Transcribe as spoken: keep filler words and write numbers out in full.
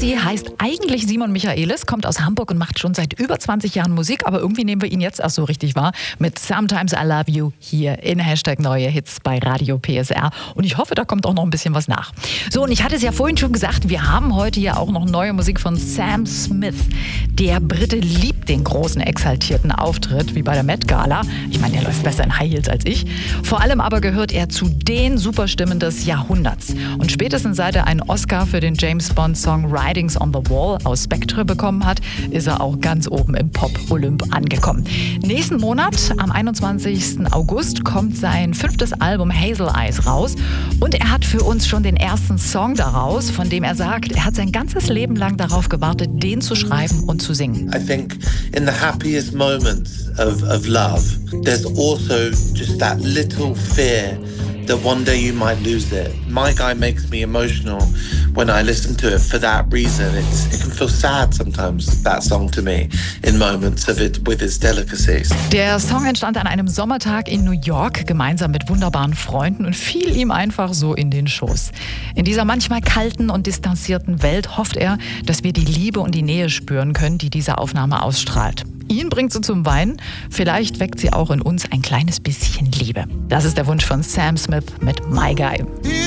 Daddy heißt eigentlich Simon Michaelis, kommt aus Hamburg und macht schon seit über zwanzig Jahren Musik, aber irgendwie nehmen wir ihn jetzt erst so richtig wahr mit Sometimes I Love You hier in Hashtag Neue Hits bei Radio P S R. Und ich hoffe, da kommt auch noch ein bisschen was nach. So, und ich hatte es ja vorhin schon gesagt, wir haben heute ja auch noch neue Musik von Sam Smith. Der Brite liebt den großen, exaltierten Auftritt, wie bei der Met Gala. Ich meine, der läuft besser in High Heels als ich. Vor allem aber gehört er zu den Superstimmen des Jahrhunderts. Und spätestens seit er einen Oscar für den James Bond-Song Writings on the Wall aus Spectre bekommen hat, ist er auch ganz oben im Pop-Olymp angekommen. Nächsten Monat, am einundzwanzigsten August, kommt sein fünftes Album Hazel Eyes raus. Und er hat für uns schon den ersten Song daraus, von dem er sagt, er hat sein ganzes Leben lang darauf gewartet, den zu schreiben und zu singen. I think in the happiest moments of, of love, there's also just that little fear that one day you might lose it. My Guy makes me emotional when I listen to it for that reason. It's, it can feel sad sometimes, that song to me, in moments of it with its delicacies. Der Song entstand an einem Sommertag in New York, gemeinsam mit wunderbaren Freunden und fiel ihm einfach so in den Schoß. In dieser manchmal kalten und distanzierten Welt hofft er, dass wir die Liebe und die Nähe spüren können, die diese Aufnahme ausstrahlt. Ihn bringt sie zum Weinen, vielleicht weckt sie auch in uns ein kleines bisschen Liebe. Das ist der Wunsch von Sam Smith mit My Guy.